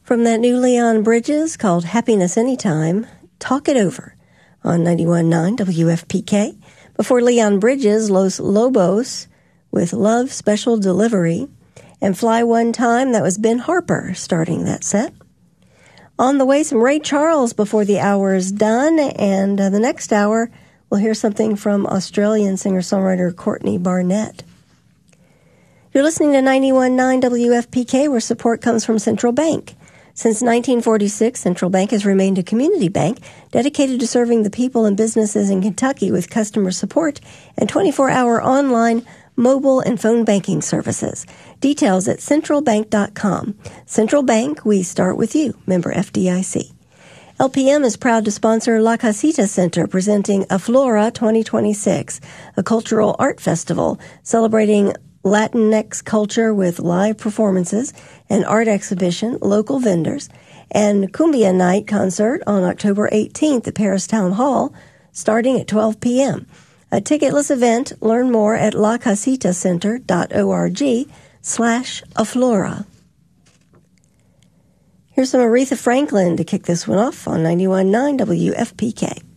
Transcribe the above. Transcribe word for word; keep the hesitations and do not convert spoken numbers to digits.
From that new Leon Bridges called Happiness Anytime, Talk It Over on ninety-one point nine W F P K. Before Leon Bridges, Los Lobos with Love Special Delivery. And Fly One Time, that was Ben Harper starting that set. On the way, some Ray Charles before the hour is done. And uh, the next hour, we'll hear something from Australian singer-songwriter Courtney Barnett. You're listening to ninety-one point nine W F P K, where support comes from Central Bank. Since nineteen forty-six, Central Bank has remained a community bank dedicated to serving the people and businesses in Kentucky with customer support and twenty-four hour online, mobile, and phone banking services. Details at central bank dot com. Central Bank, we start with you. Member F D I C. L P M is proud to sponsor La Casita Center, presenting Aflora twenty twenty-six, a cultural art festival celebrating Latinx culture with live performances, an art exhibition, local vendors, and Cumbia Night concert on October eighteenth at Paris Town Hall, starting at twelve p.m. A ticketless event. Learn more at la casita center dot org slash Aflora. Here's some Aretha Franklin to kick this one off on ninety-one point nine W F P K.